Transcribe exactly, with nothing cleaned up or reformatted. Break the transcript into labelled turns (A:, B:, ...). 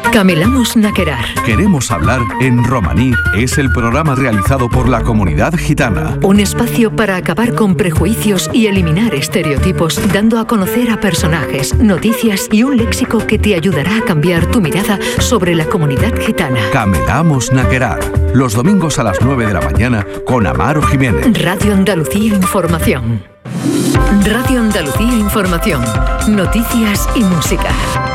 A: Camelamos Naquerar.
B: Queremos hablar en romaní es el programa realizado por la comunidad gitana.
A: Un espacio para acabar con prejuicios y eliminar estereotipos, dando a conocer a personajes, noticias y un léxico que te ayudará a cambiar tu mirada sobre la comunidad gitana.
B: Camelamos Naquerar, los domingos a las nueve de la mañana con Amaro Jiménez.
A: Radio Andalucía Información. Radio Andalucía Información. Noticias y música.